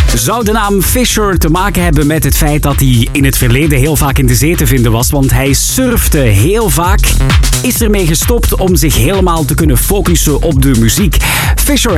Zou de naam Fisher te maken hebben met het feit dat hij in het verleden heel vaak in de zee te vinden was? Want hij surfte heel vaak. Is ermee gestopt om zich helemaal te kunnen focussen op de muziek. Fisher